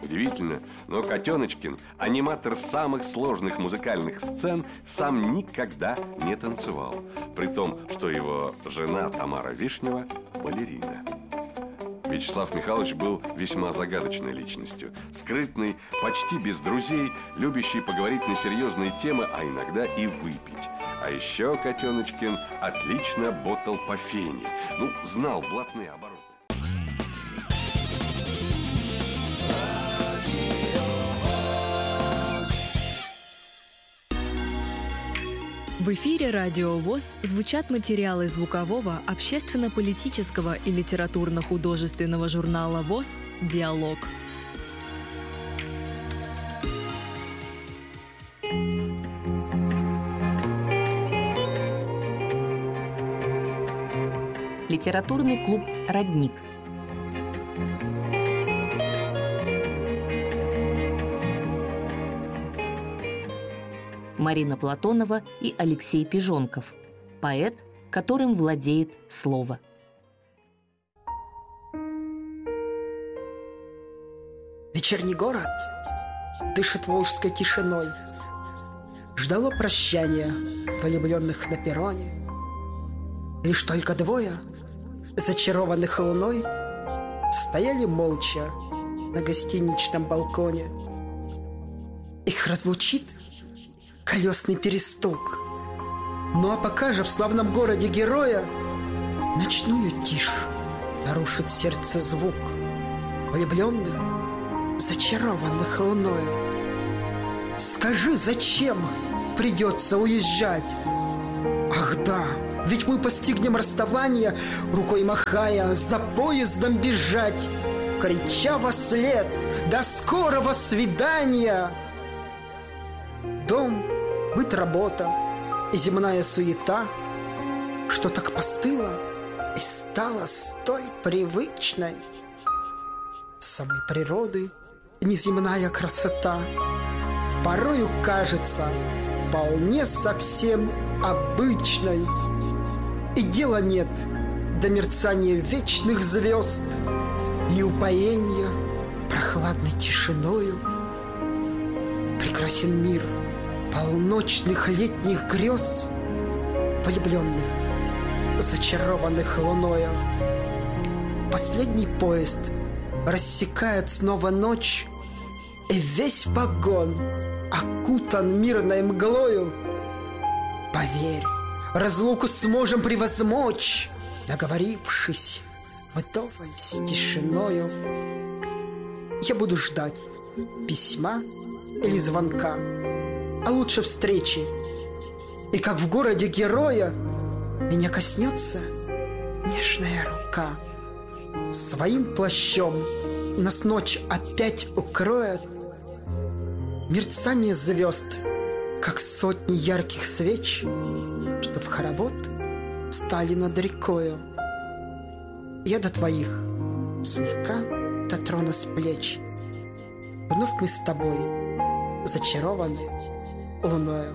Удивительно, но Котеночкин, аниматор самых сложных музыкальных сцен, сам никогда не танцевал. При том, что его жена Тамара Вишнева – балерина. Вячеслав Михайлович был весьма загадочной личностью. Скрытный, почти без друзей, любящий поговорить на серьезные темы, а иногда и выпить. А еще Котеночкин отлично ботал по фене. Знал блатные обороты. В эфире «Радио ВОС» звучат материалы звукового, общественно-политического и литературно-художественного журнала ВОС «Диалог». Литературный клуб «Родник». Марина Платонова и Алексей Пижонков. Поэт, которым владеет слово. Вечерний город дышит волжской тишиной. Ждало прощания влюбленных на перроне. Лишь только двое, зачарованных луной, стояли молча на гостиничном балконе. Их разлучит колесный перестук. Ну а пока же в славном городе героя ночную тишь нарушит сердце звук влюбленных, зачарованных луной. Скажи, зачем придется уезжать? Ах да, ведь мы постигнем расставание, рукой махая, за поездом бежать, крича вослед: до скорого свидания! Дом, быт, работа и земная суета, что так постыла и стала столь привычной. Самой природы неземная красота порою кажется вполне совсем обычной. И дела нет до мерцания вечных звезд и упоения прохладной тишиною. Прекрасен мир полночных летних грез, влюбленных, зачарованных луною. Последний поезд рассекает снова ночь, и весь вагон окутан мирной мглою. Поверь, разлуку сможем превозмочь, договорившись вдоволь с тишиною. Я буду ждать письма или звонка, а лучше встречи. И как в городе героя меня коснется нежная рука. Своим плащом нас ночь опять укроет. Мерцание звезд, как сотни ярких свеч, что в хоровод стали над рекою. Я до твоих слегка дотрону с плеч. Вновь мы с тобой зачарованы луною.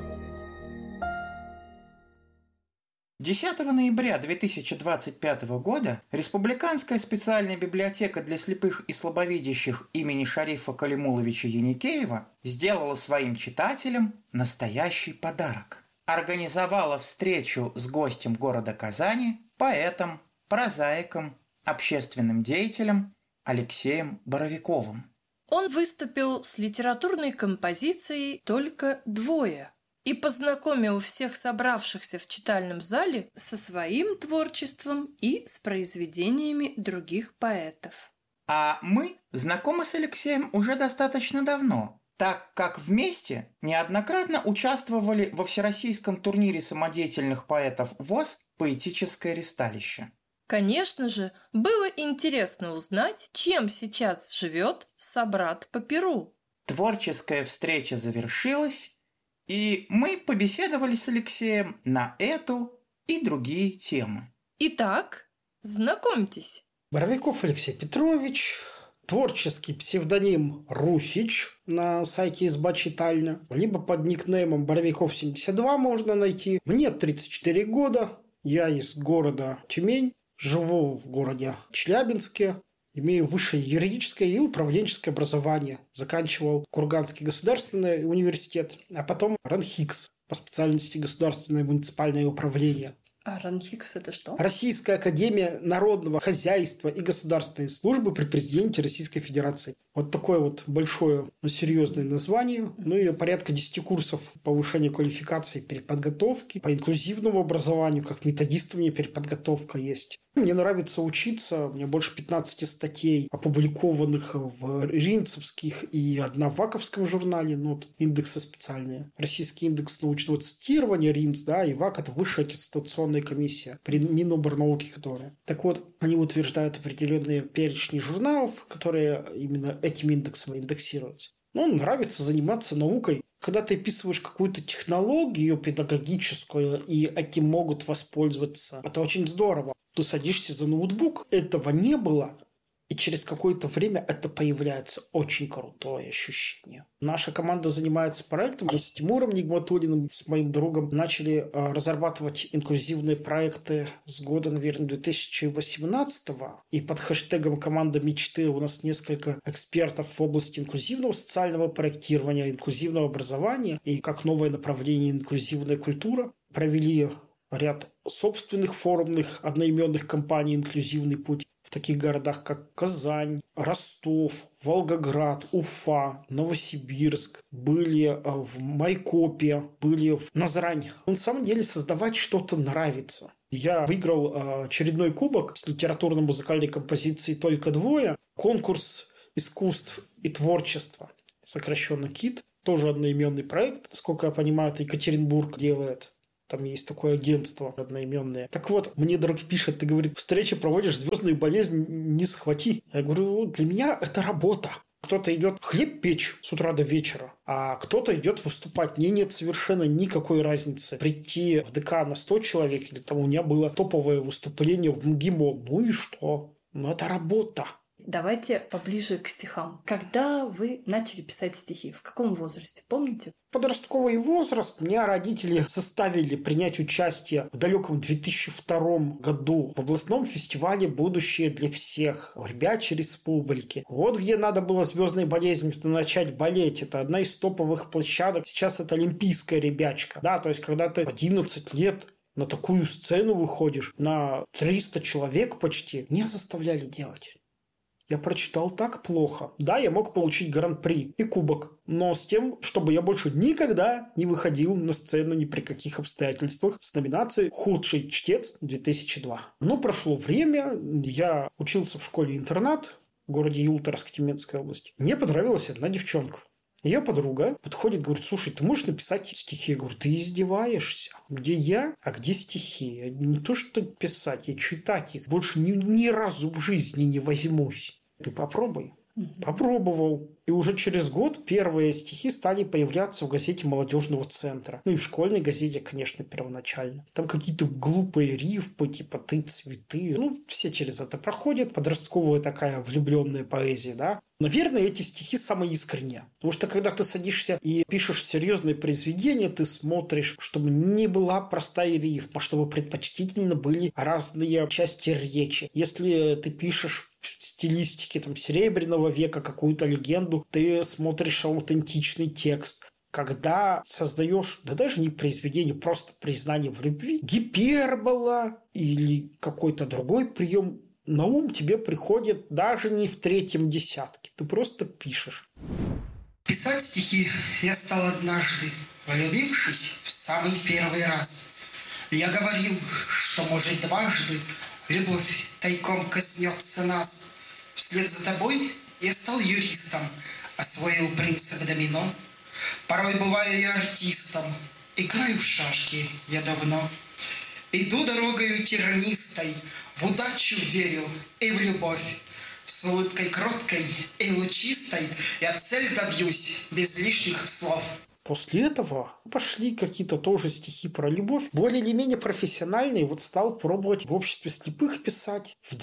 10 ноября 2025 года Республиканская специальная библиотека для слепых и слабовидящих имени Шарифа Калимуловича Еникеева сделала своим читателям настоящий подарок. Организовала встречу с гостем города Казани, поэтом, прозаиком, общественным деятелем Алексеем Боровиковым. Он выступил с литературной композицией «Только двое» и познакомил всех собравшихся в читальном зале со своим творчеством и с произведениями других поэтов. А мы знакомы с Алексеем уже достаточно давно, так как вместе неоднократно участвовали во всероссийском турнире самодеятельных поэтов ВОС «Поэтическое ристалище». Конечно же, было интересно узнать, чем сейчас живет собрат по перу. Творческая встреча завершилась, и мы побеседовали с Алексеем на эту и другие темы. Итак, знакомьтесь. Боровиков Алексей Петрович, творческий псевдоним Русич на сайте «Изба читальня», либо под никнеймом Боровиков72 можно найти. Мне 34 года, я из города Тюмень, живу в городе Челябинске. Имею высшее юридическое и управленческое образование. Заканчивал Курганский государственный университет, а потом РАНХИКС по специальности государственное муниципальное управление. А РАНХИКС это что? Российская академия народного хозяйства и государственной службы при президенте Российской Федерации. Вот такое вот большое, но серьезное название. Ну и порядка 10 курсов повышения квалификации, переподготовки, по инклюзивному образованию, как методисту мне переподготовка есть. Мне нравится учиться. У меня больше 15 статей, опубликованных в Ринцевских и одна в Ваковском журнале. Ну, вот индексы специальные. Российский индекс научного цитирования, РИНЦ, да, и ВАК – это высшая аттестационная комиссия при Миноборнауки, которая. Так вот, они утверждают определенные перечни журналов, которые именно этим индексом индексируются. Ну, нравится заниматься наукой. Когда ты описываешь какую-то технологию педагогическую, и этим могут воспользоваться, это очень здорово. Ты садишься за ноутбук, этого не было, и через какое-то время это появляется. Очень крутое ощущение. Наша команда занимается проектом. Мы с Тимуром Нигматуллиным, с моим другом, начали разрабатывать инклюзивные проекты с года, наверное, 2018-го. И под хэштегом «Команда мечты» у нас несколько экспертов в области инклюзивного социального проектирования, инклюзивного образования и как новое направление инклюзивная культура. Провели ряд собственных форумных одноименных кампаний «Инклюзивный путь» в таких городах, как Казань, Ростов, Волгоград, Уфа, Новосибирск, были в Майкопе, были в Назрани. На самом деле создавать что-то нравится. Я выиграл очередной кубок с литературно-музыкальной композицией «Только двое», конкурс искусств и творчества, сокращенно КИТ, тоже одноименный проект. Насколько я понимаю, это Екатеринбург делает. Там есть такое агентство одноименное. Так вот, мне друг пишет, ты, говорит, встречи проводишь, звездную болезнь не схвати. Я говорю, для меня это работа. Кто-то идет хлеб печь с утра до вечера, а кто-то идет выступать. Мне нет совершенно никакой разницы прийти в ДК на 100 человек, или там у меня было топовое выступление в МГИМО. Ну и что? Ну это работа. Давайте поближе к стихам. Когда вы начали писать стихи? В каком возрасте? Помните? Подростковый возраст. Меня родители заставили принять участие в далеком 2002 году в областном фестивале «Будущее для всех» в Ребячей Республике. Вот где надо было звездной болезнью начать болеть. Это одна из топовых площадок. Сейчас это Олимпийская Ребячка. Да, то есть, когда ты 11 лет на такую сцену выходишь, на 300 человек почти, меня заставляли делать. Я прочитал так плохо. Да, я мог получить гран-при и кубок, но с тем, чтобы я больше никогда не выходил на сцену ни при каких обстоятельствах с номинацией «Худший чтец 2002». Но прошло время, я учился в школе-интернат в городе Юлторск, Тюменской области. Мне понравилась одна девчонка. Ее подруга подходит, говорит, слушай, ты можешь написать стихи? Я говорю, ты издеваешься? Где я, а где стихи? Не то, что писать, я читать их больше ни разу в жизни не возьмусь. Ты попробуй. Попробовал. И уже через год первые стихи стали появляться в газете молодежного центра. Ну и в школьной газете, конечно, первоначально. Там какие-то глупые рифмы, типа «ты цветы». Ну, все через это проходят. Подростковая такая влюбленная поэзия, да. Наверное, эти стихи самые искренние. Потому что когда ты садишься и пишешь серьезные произведения, ты смотришь, чтобы не была простая рифма, чтобы предпочтительно были разные части речи. Если ты пишешь в стилистике там, Серебряного века какую-то легенду, ты смотришь аутентичный текст. Когда создаешь, да даже не произведение, просто признание в любви, гипербола или какой-то другой прием, на ум тебе приходит даже не в третьем десятке. Ты просто пишешь. Писать стихи я стал однажды, влюбившись в самый первый раз. Я говорил, что, может, дважды любовь тайком коснется нас. Вслед за тобой я стал юристом, освоил принцип домино. Порой бываю я артистом, играю в шашки я давно. Иду дорогою тернистой, в удачу верю и в любовь. С улыбкой кроткой и лучистой я цель добьюсь без лишних слов. После этого пошли какие-то тоже стихи про любовь, более или менее профессиональные. Вот стал пробовать в обществе слепых писать. В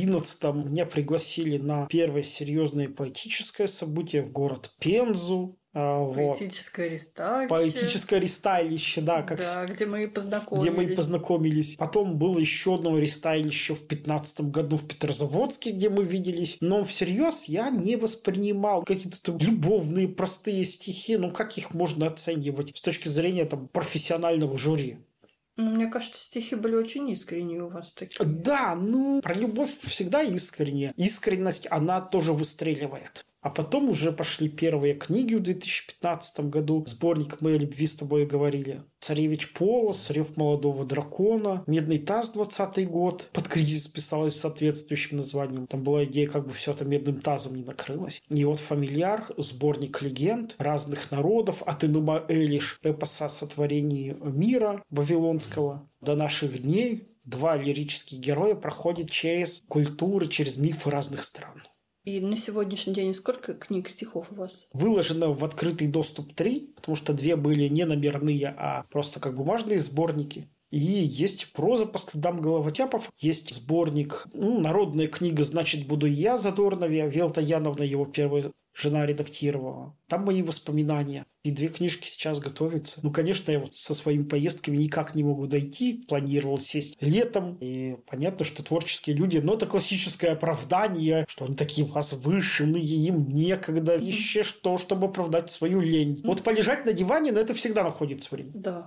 2011-м меня пригласили на первое серьезное поэтическое событие в город Пензу. Поэтическое ресталище. Поэтическое ресталище, да. Где мы и познакомились. Потом было еще одно ресталище в 15 году в Петрозаводске, где мы виделись. Но всерьез я не воспринимал какие-то любовные простые стихи. Как их можно оценивать с точки зрения профессионального жюри? Мне кажется, стихи были очень искренние у вас такие. Да, про любовь всегда искренне. Искренность, она тоже выстреливает. А потом уже пошли первые книги в 2015 году. Сборник «Мы о любви с тобой говорили». «Царевич Полос», «Рев молодого дракона», «Медный таз», 20 год. Под кризис писалось с соответствующим названием. Там была идея, как бы все это медным тазом не накрылось. И вот «Фамильяр», сборник легенд разных народов, от Энума Элиш, эпоса о сотворении мира вавилонского до наших дней. 2 лирических героя проходят через культуры, через мифы разных стран. И на сегодняшний день сколько книг, стихов у вас? Выложено в открытый доступ 3, потому что 2 были не номерные, а просто как бумажные сборники. И есть проза по следам головотяпов, есть сборник, народная книга «Значит, буду я» Задорнове, Велта Яновна, его первая жена, редактировала. Там мои воспоминания. И 2 книжки сейчас готовятся. Конечно, я со своими поездками никак не могу дойти. Планировал сесть летом. И понятно, что творческие люди, это классическое оправдание, что они такие возвышенные, им некогда. Еще что, чтобы оправдать свою лень. Полежать на диване, на это всегда находится время. Да.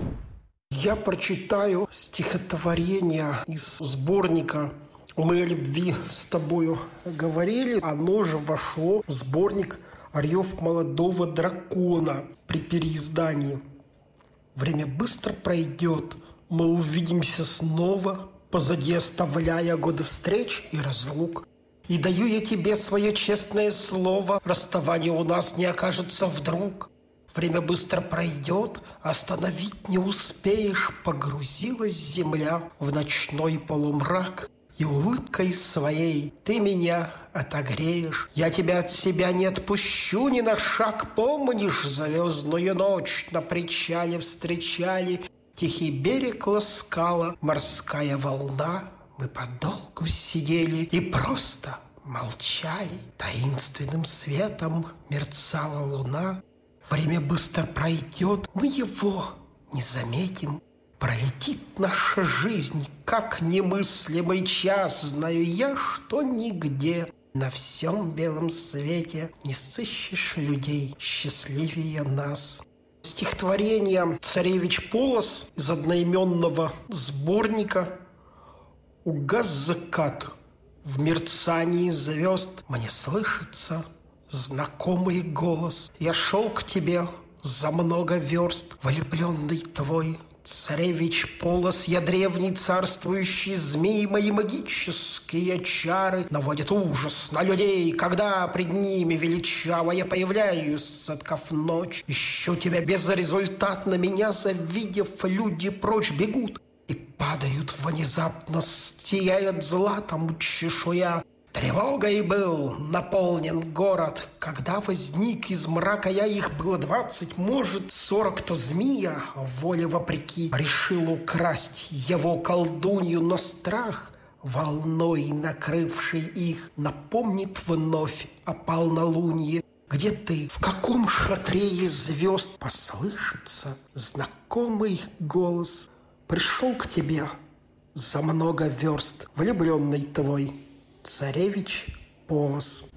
Я прочитаю стихотворение из сборника «Мы о любви с тобою говорили». Оно же вошло в сборник «Рев молодого дракона» при переиздании. Время быстро пройдет, мы увидимся снова, позади оставляя годы встреч и разлук. И даю я тебе свое честное слово, расставание у нас не окажется вдруг. Время быстро пройдет, остановить не успеешь, погрузилась земля в ночной полумрак. И улыбкой своей ты меня отогреешь. Я тебя от себя не отпущу ни на шаг. Помнишь, звездную ночь на причале встречали? Тихий берег ласкала морская волна. Мы подолгу сидели и просто молчали. Таинственным светом мерцала луна. Время быстро пройдет, мы его не заметим. Пролетит наша жизнь, как немыслимый час. Знаю я, что нигде на всем белом свете не сыщешь людей счастливее нас. Стихотворение «Царевич Полос» из одноименного сборника. Угас закат, в мерцании звезд мне слышится знакомый голос. Я шел к тебе за много верст, влюбленный твой Царевич Полос. Я древний царствующий змей, мои магические чары наводят ужас на людей, когда пред ними величаво я появляюсь, соткав ночь. Ищу тебя безрезультатно, меня завидев, люди прочь бегут и падают внезапно, сияет златом чешуя. Тревогой был наполнен город, когда возник из мрака я. Их было 20, может 40-то змея, воле вопреки, решил украсть его колдунью, но страх, волной накрывший их, напомнит вновь о полнолунье. Где ты? В каком шатре из звезд послышится знакомый голос? Пришел к тебе за много верст, влюбленный твой Царевич Полос.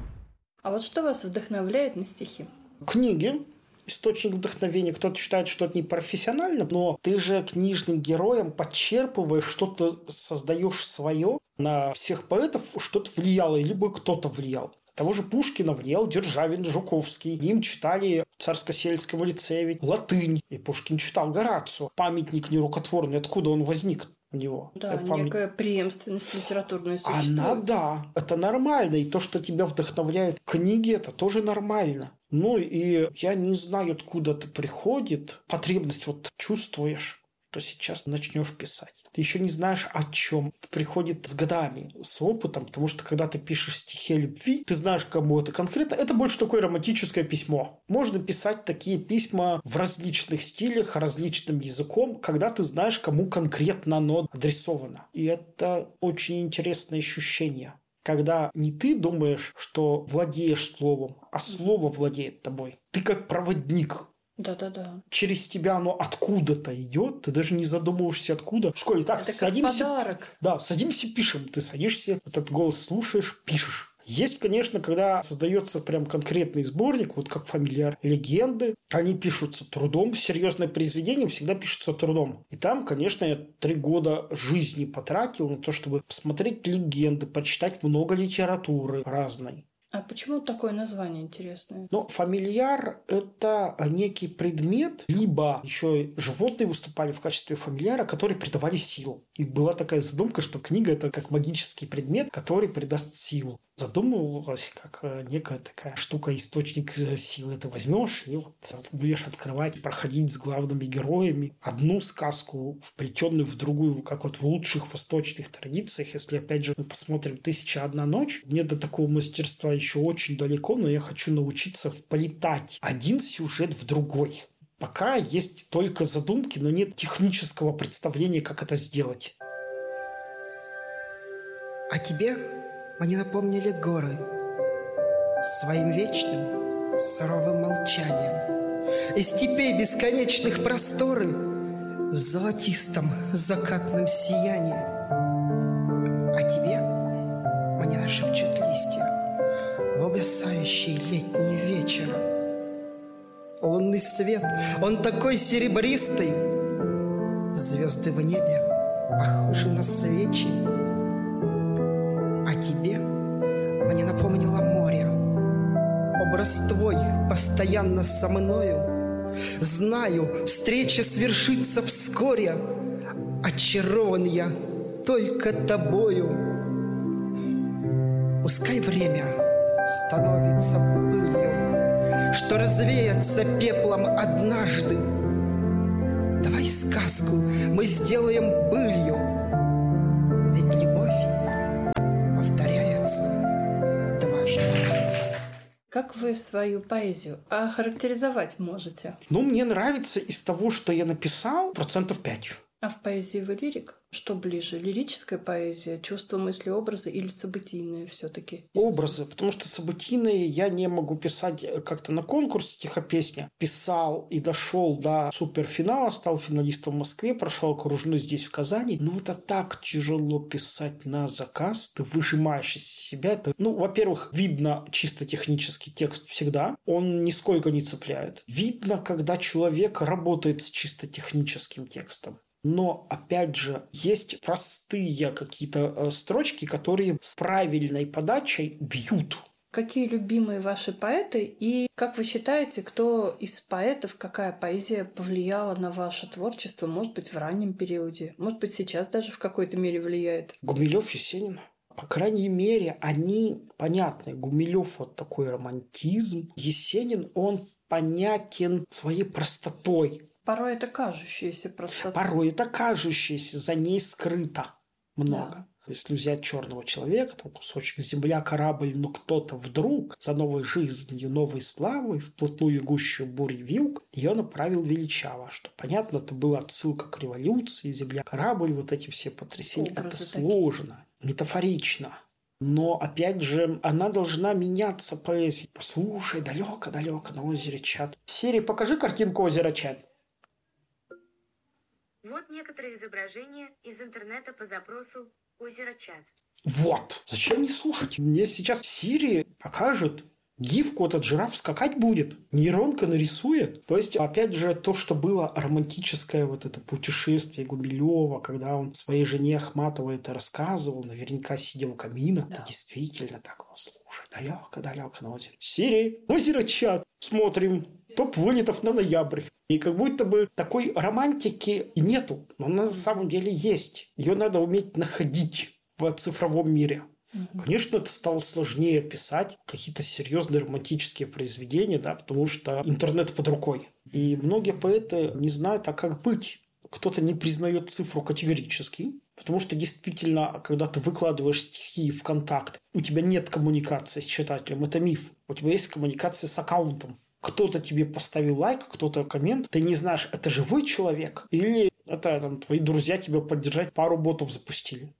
А вот что вас вдохновляет на стихи? Книги. Источник вдохновения. Кто-то считает, что это не профессионально, но ты же книжным героем подчерпываешь, что-то создаешь свое. На всех поэтов что-то влияло, либо кто-то влиял. Того же Пушкина влиял Державин, Жуковский. Им читали в Царско-сельском лицее латынь. И Пушкин читал Горацио. Памятник нерукотворный. Откуда он возник у него? Да, некая преемственность литературная существует. Она, да, это нормально. И то, что тебя вдохновляют книги, это тоже нормально. И я не знаю, откуда это приходит. Потребность чувствуешь, что сейчас начнешь писать. Ты еще не знаешь о чем. Это приходит с годами, с опытом, потому что когда ты пишешь стихи о любви, ты знаешь, кому это конкретно. Это больше такое романтическое письмо. Можно писать такие письма в различных стилях, различным языком, когда ты знаешь, кому конкретно оно адресовано. И это очень интересное ощущение. Когда не ты думаешь, что владеешь словом, а слово владеет тобой. Ты как проводник. Да-да-да. Через тебя оно откуда-то идет, ты даже не задумываешься откуда. В школе так, это садимся. Как подарок. Да, садимся, пишем. Ты садишься, этот голос слушаешь, пишешь. Есть, конечно, когда создается прям конкретный сборник, вот как «Фамильяр», легенды, они пишутся трудом, серьезное произведение всегда пишутся трудом. И там, конечно, я 3 года жизни потратил на то, чтобы посмотреть легенды, почитать много литературы разной. А почему такое название интересное? Но фамильяр – это некий предмет, либо еще животные выступали в качестве фамильяра, которые придавали силу. И была такая задумка, что книга – это как магический предмет, который придаст силу. Задумывалась как некая такая штука, источник силы. Ты возьмешь и вот будешь открывать, проходить с главными героями одну сказку, вплетенную в другую, как вот в лучших восточных традициях. Если, опять же, мы посмотрим «1001 ночь», мне до такого мастерства еще очень далеко, но я хочу научиться вплетать один сюжет в другой. Пока есть только задумки, но нет технического представления, как это сделать. А тебе мне напомнили горы своим вечным суровым молчанием. И степей бесконечных просторы в золотистом закатном сиянии. А тебе мне нашепчут листья в угасающий летний вечер. Лунный свет, он такой серебристый, звезды в небе похожи на свечи. А тебе мне напомнило море. Образ твой постоянно со мною. Знаю, встреча свершится вскоре. Очарован я только тобою. Пускай время становится пылью, что развеется пеплом однажды. Давай сказку мы сделаем былью, ведь любовь дважды. Как вы свою поэзию охарактеризовать можете? Ну, мне нравится из того, что я написал, 5%. А в поэзии вы лирик? Что ближе? Лирическая поэзия, чувства, мысли, образы или событийные все-таки? Образы, потому что событийные я не могу писать как-то на конкурс стихопесня. Писал и дошел до суперфинала, стал финалистом в Москве, прошел окружной здесь, в Казани. Ну, это так тяжело писать на заказ. Ты выжимаешь из себя это. Ну, во-первых, видно чисто технический текст всегда. Он нисколько не цепляет. Видно, когда человек работает с чисто техническим текстом. Но, опять же, есть простые какие-то строчки, которые с правильной подачей бьют. Какие любимые ваши поэты? И как вы считаете, кто из поэтов, какая поэзия повлияла на ваше творчество? Может быть, в раннем периоде? Может быть, сейчас даже в какой-то мере влияет? Гумилев, Есенин. По крайней мере, они понятны. Гумилев вот такой романтизм. Есенин, он понятен своей простотой. Порой это кажущаяся простота. Порой это кажущаяся, за ней скрыто много. Да. Если взять «Черного человека», там кусочек земля, корабль, но кто-то вдруг за новой жизнью, новой славой, вплотную гущую бури вилк, ее направил величаво. Что понятно, это была отсылка к революции, земля, корабль, вот эти все потрясения. Образы это сложно, такие. Метафорично. Но, опять же, она должна меняться поэзией. Послушай, далеко-далеко на озере Чад. Сири, покажи картинку озера Чад. Вот некоторые изображения из интернета по запросу «Озеро Чад». Вот. Зачем не слушать? Мне сейчас Сири покажет гифку, этот жираф скакать будет. Нейронка нарисует. То есть, опять же, то, что было романтическое вот это путешествие Гумилева, когда он своей жене Ахматовой это рассказывал, наверняка сидел у камина. Да. Это действительно так. Слушай, далеко-далеко на озере. Сири, озеро Чад. Смотрим. Топ вылетов на ноябрь. И как будто бы такой романтики нету. Но она на самом деле есть. Ее надо уметь находить в цифровом мире. Конечно, это стало сложнее писать какие-то серьезные романтические произведения, да, потому что интернет под рукой. И многие поэты не знают, а как быть. Кто-то не признает цифру категорически, потому что действительно, когда ты выкладываешь стихи в контакт, у тебя нет коммуникации с читателем. Это миф. У тебя есть коммуникация с аккаунтом. Кто-то тебе поставил лайк, кто-то коммент. Ты не знаешь, это живой человек или это там, твои друзья тебя поддержать, пару ботов запустили.